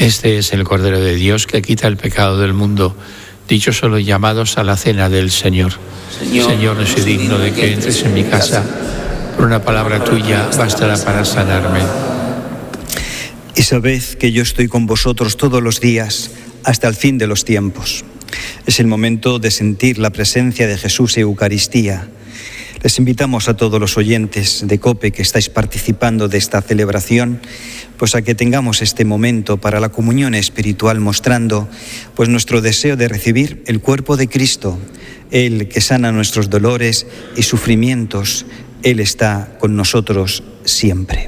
Este es el Cordero de Dios que quita el pecado del mundo. Dichosos los llamados a la cena del Señor. Señor, no soy digno de que entres en mi casa. Por una palabra tuya bastará para sanarme. Y sabed que yo estoy con vosotros todos los días hasta el fin de los tiempos. Es el momento de sentir la presencia de Jesús en Eucaristía. Les invitamos a todos los oyentes de COPE que estáis participando de esta celebración, pues a que tengamos este momento para la comunión espiritual, mostrando pues nuestro deseo de recibir el cuerpo de Cristo, Él que sana nuestros dolores y sufrimientos. Él está con nosotros siempre.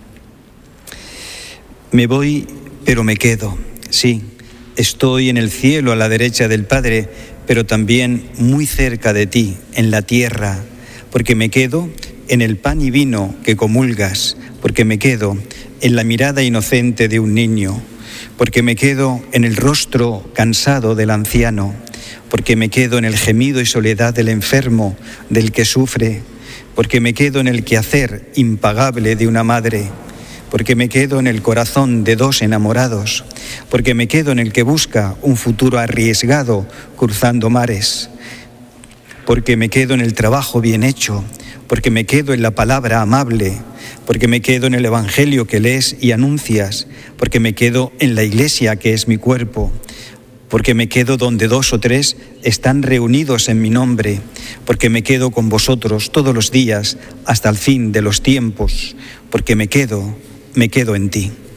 Me voy, pero me quedo. Sí, estoy en el cielo a la derecha del Padre, pero también muy cerca de ti, en la tierra, porque me quedo en el pan y vino que comulgas, porque me quedo en la mirada inocente de un niño, porque me quedo en el rostro cansado del anciano, porque me quedo en el gemido y soledad del enfermo, del que sufre, porque me quedo en el quehacer impagable de una madre, porque me quedo en el corazón de dos enamorados, porque me quedo en el que busca un futuro arriesgado cruzando mares, porque me quedo en el trabajo bien hecho, porque me quedo en la palabra amable, porque me quedo en el Evangelio que lees y anuncias, porque me quedo en la Iglesia que es mi cuerpo, porque me quedo donde 2 o 3 están reunidos en mi nombre, porque me quedo con vosotros todos los días hasta el fin de los tiempos, porque me quedo en ti.